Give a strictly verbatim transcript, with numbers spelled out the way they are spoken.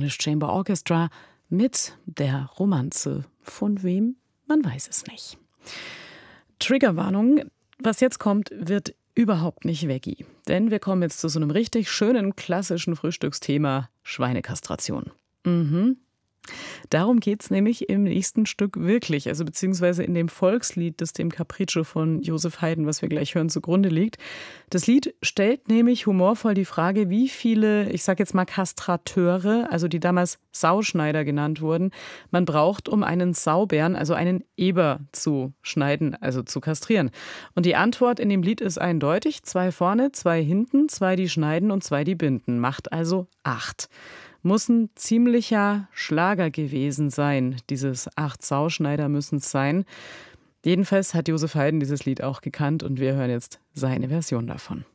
Danish Chamber Orchestra mit der Romanze. Von wem? Man weiß es nicht. Triggerwarnung, was jetzt kommt, wird überhaupt nicht Veggie. Denn wir kommen jetzt zu so einem richtig schönen klassischen Frühstücksthema: Schweinekastration. Mhm. Darum geht's nämlich im nächsten Stück wirklich, also beziehungsweise in dem Volkslied, das dem Capriccio von Joseph Haydn, was wir gleich hören, zugrunde liegt. Das Lied stellt nämlich humorvoll die Frage, wie viele, ich sag jetzt mal Kastrateure, also die damals Sauschneider genannt wurden, man braucht, um einen Saubären, also einen Eber zu schneiden, also zu kastrieren. Und die Antwort in dem Lied ist eindeutig: zwei vorne, zwei hinten, zwei die schneiden und zwei die binden. Macht also acht. Muss ein ziemlicher Schlager gewesen sein. Dieses acht Sauschneider müssen es sein. Jedenfalls hat Joseph Haydn dieses Lied auch gekannt und wir hören jetzt seine Version davon.